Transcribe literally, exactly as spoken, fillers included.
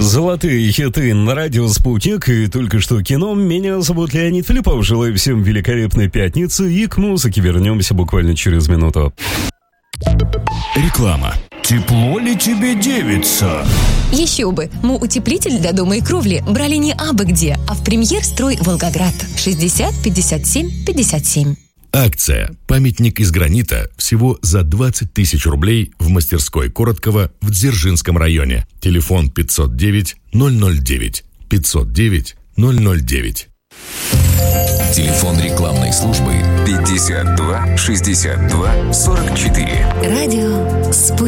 Золотые хиты на радио «Спутник» и только что кино. Меня зовут Леонид Филиппов. Желаю всем великолепной пятницы и к музыке вернемся буквально через минуту. Реклама. Тепло ли тебе, девица? Еще бы! Мы утеплитель для дома и кровли брали не абы где, а в «Премьер-строй Волгоград». шестьдесят пятьдесят семь пятьдесят семь. Акция «Памятник из гранита» всего за двадцать тысяч рублей в мастерской Короткова в Дзержинском районе. Телефон пятьсот девять ноль ноль девять. пятьсот девять ноль ноль девять. Телефон рекламной службы пятьдесят два шестьдесят два сорок четыре. Радио «Спутник».